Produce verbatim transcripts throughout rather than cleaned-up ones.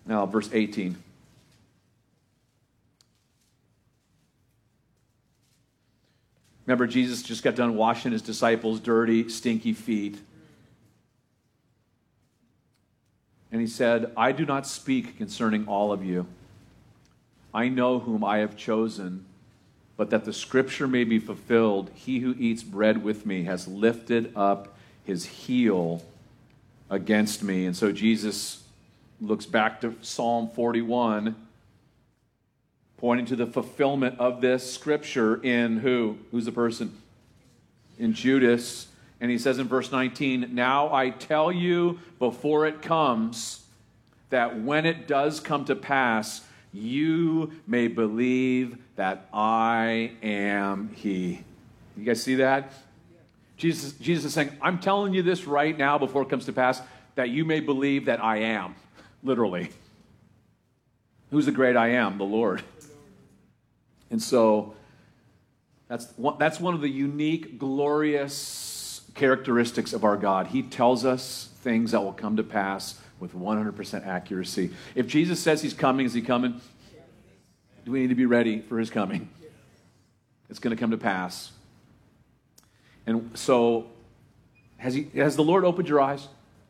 Now, verse eighteen. Remember, Jesus just got done washing his disciples' dirty, stinky feet. And he said, I do not speak concerning all of you. I know whom I have chosen, but that the scripture may be fulfilled, he who eats bread with me has lifted up his heel against me. And so Jesus looks back to Psalm forty-one, pointing to the fulfillment of this scripture in who? Who's the person? In Judas. And he says in verse nineteen, now I tell you before it comes, that when it does come to pass, you may believe that I am he. You guys see that? Jesus, Jesus is saying, I'm telling you this right now before it comes to pass, that you may believe that I am. Literally. Who's the great I am? The Lord. And so that's one, that's one of the unique, glorious characteristics of our God. He tells us things that will come to pass with one hundred percent accuracy. If Jesus says he's coming, is he coming? Do we need to be ready for his coming? It's going to come to pass. And so, has he, has the Lord opened your eyes?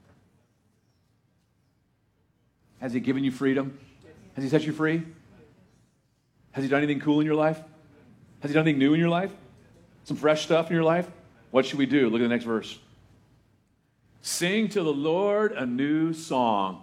Has he given you freedom? Has he set you free? Has he done anything cool in your life? Has he done anything new in your life? Some fresh stuff in your life? What should we do? Look at the next verse. Sing to the Lord a new song,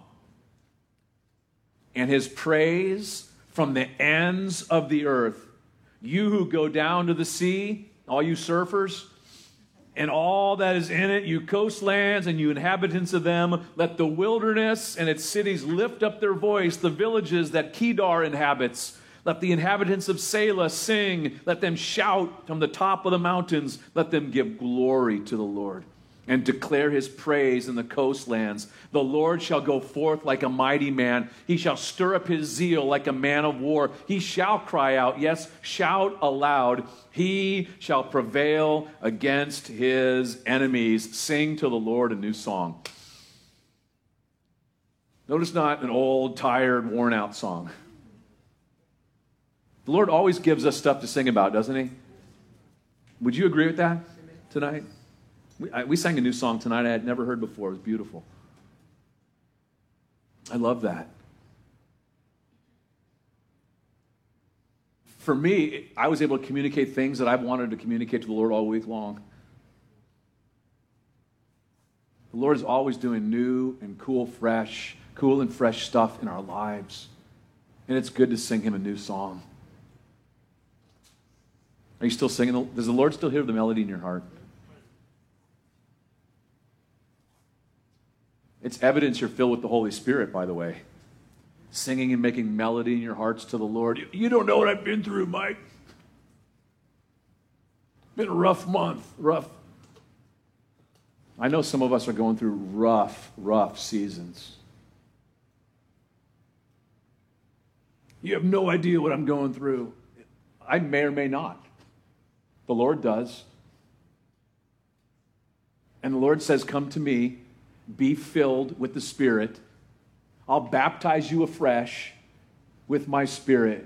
and his praise from the ends of the earth. You who go down to the sea, all you surfers, and all that is in it, you coastlands and you inhabitants of them, let the wilderness and its cities lift up their voice, the villages that Kedar inhabits. Let the inhabitants of Selah sing. Let them shout from the top of the mountains. Let them give glory to the Lord and declare his praise in the coastlands. The Lord shall go forth like a mighty man. He shall stir up his zeal like a man of war. He shall cry out, yes, shout aloud. He shall prevail against his enemies. Sing to the Lord a new song. Notice not an old, tired, worn-out song. The Lord always gives us stuff to sing about, doesn't he? Would you agree with that tonight? We, I, we sang a new song tonight I had never heard before. It was beautiful. I love that. For me, I was able to communicate things that I've wanted to communicate to the Lord all week long. The Lord is always doing new and cool, fresh, cool and fresh stuff in our lives. And it's good to sing him a new song. Are you still singing? Does the Lord still hear the melody in your heart? It's evidence you're filled with the Holy Spirit, by the way. Singing and making melody in your hearts to the Lord. You don't know what I've been through, Mike. Been a rough month, rough. I know some of us are going through rough, rough seasons. You have no idea what I'm going through. I may or may not. The Lord does. And the Lord says, come to me, be filled with the Spirit. I'll baptize you afresh with my Spirit.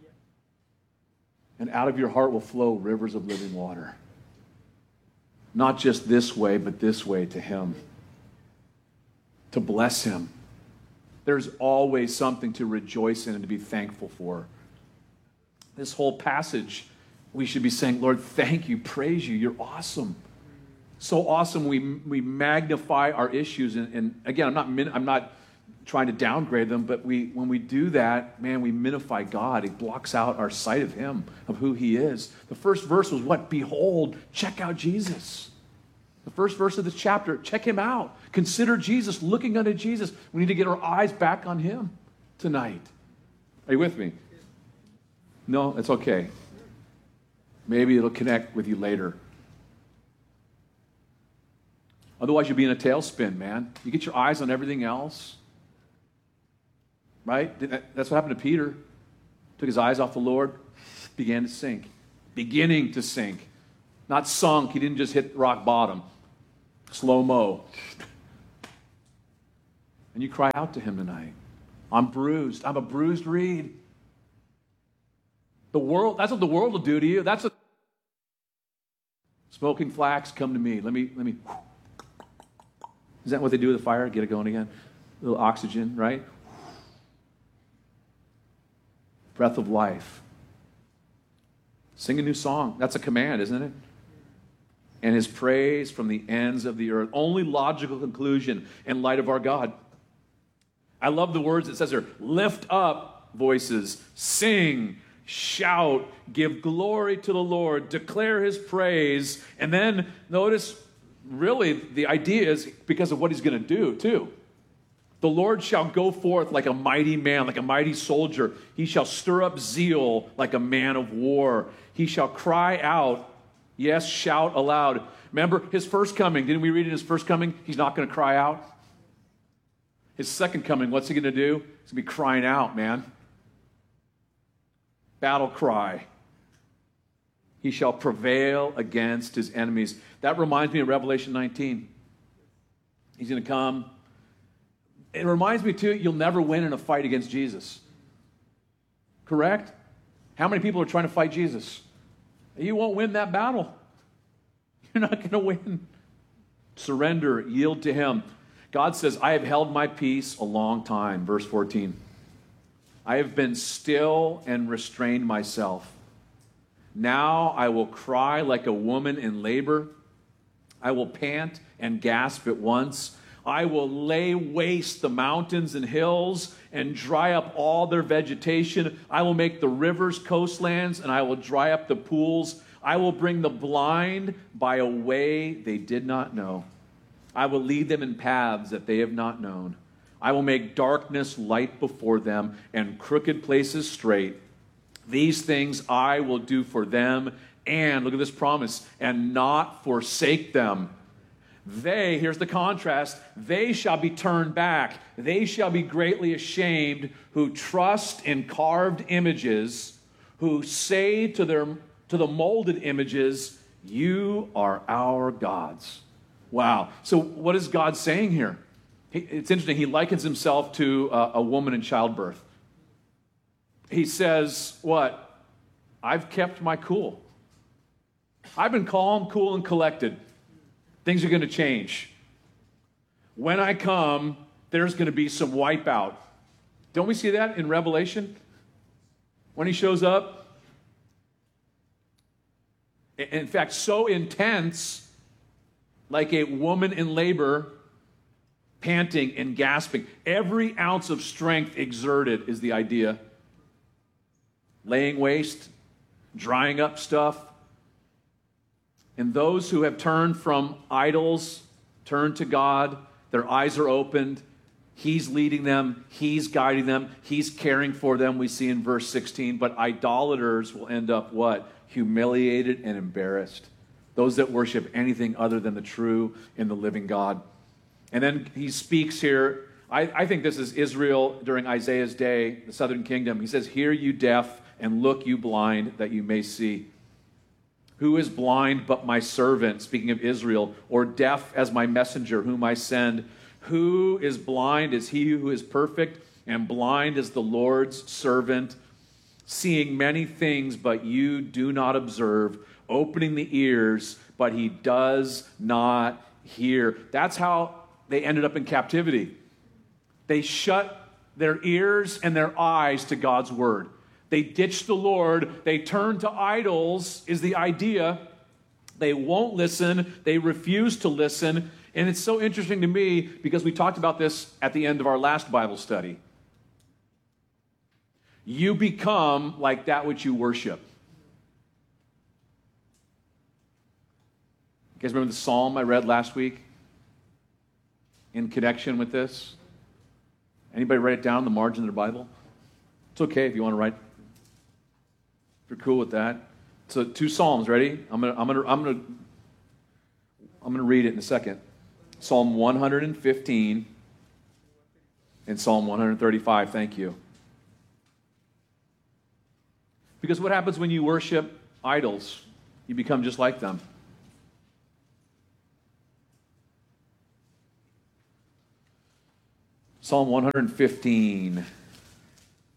And out of your heart will flow rivers of living water. Not just this way, but this way to him. To bless him. There's always something to rejoice in and to be thankful for. This whole passage, we should be saying, Lord, thank you, praise you, you're awesome. So awesome, we we magnify our issues. And, and again, I'm not I'm not trying to downgrade them, but we when we do that, man, we minify God. It blocks out our sight of him, of who he is. The first verse was what? Behold, check out Jesus. The first verse of this chapter, check him out. Consider Jesus, looking unto Jesus. We need to get our eyes back on him tonight. Are you with me? No, it's okay. Maybe it'll connect with you later. Otherwise, you'll be in a tailspin, man. You get your eyes on everything else. Right? That's what happened to Peter. Took his eyes off the Lord, began to sink. Beginning to sink. Not sunk. He didn't just hit rock bottom. Slow-mo. And you cry out to him tonight. I'm bruised. I'm a bruised reed. The world, that's what the world will do to you. That's what smoking flax, come to me. Let me, let me. Is that what they do with the fire? Get it going again? A little oxygen, right? Breath of life. Sing a new song. That's a command, isn't it? And his praise from the ends of the earth. Only logical conclusion in light of our God. I love the words it says here. Lift up voices. Sing. Shout. Give glory to the Lord. Declare his praise. And then notice, really, the idea is because of what he's going to do, too. The Lord shall go forth like a mighty man, like a mighty soldier. He shall stir up zeal like a man of war. He shall cry out, yes, shout aloud. Remember his first coming. Didn't we read in his first coming? He's not going to cry out. His second coming, what's he going to do? He's going to be crying out, man. Battle cry. He shall prevail against his enemies. That reminds me of Revelation nineteen. He's going to come. It reminds me, too, you'll never win in a fight against Jesus. Correct? How many people are trying to fight Jesus? You won't win that battle. You're not going to win. Surrender, yield to him. God says, I have held my peace a long time. Verse fourteen. I have been still and restrained myself. Now I will cry like a woman in labor. I will pant and gasp at once. I will lay waste the mountains and hills and dry up all their vegetation. I will make the rivers coastlands, and I will dry up the pools. I will bring the blind by a way they did not know. I will lead them in paths that they have not known. I will make darkness light before them and crooked places straight. These things I will do for them, and, look at this promise, and not forsake them. They, here's the contrast, they shall be turned back. They shall be greatly ashamed who trust in carved images, who say to their to the molded images, you are our gods. Wow. So what is God saying here? He, it's interesting. He likens himself to a, a woman in childbirth. He says, what? I've kept my cool. I've been calm, cool, and collected. Things are going to change. When I come, there's going to be some wipeout. Don't we see that in Revelation? When he shows up? In fact, so intense, like a woman in labor, panting and gasping. Every ounce of strength exerted is the idea. Laying waste, drying up stuff. And those who have turned from idols, turned to God, their eyes are opened. He's leading them. He's guiding them. He's caring for them, we see in verse sixteen. But idolaters will end up what? Humiliated and embarrassed. Those that worship anything other than the true and the living God. And then he speaks here. I, I think this is Israel during Isaiah's day, the southern kingdom. He says, hear you deaf and look you blind that you may see. Who is blind but my servant, speaking of Israel, or deaf as my messenger whom I send? Who is blind as he who is perfect, and blind as the Lord's servant, seeing many things but you do not observe, opening the ears but he does not hear. That's how they ended up in captivity. They shut their ears and their eyes to God's word. They ditched the Lord. They turned to idols, is the idea. They won't listen. They refuse to listen. And it's so interesting to me because we talked about this at the end of our last Bible study. You become like that which you worship. You guys remember the psalm I read last week in connection with this? Anybody write it down in the margin of their Bible? It's okay if you want to write. If you're cool with that. So two psalms, ready? I'm gonna I'm gonna I'm gonna I'm gonna read it in a second. Psalm one hundred fifteen and Psalm one hundred thirty-five. Thank you. Because what happens when you worship idols? You become just like them. Psalm one hundred fifteen.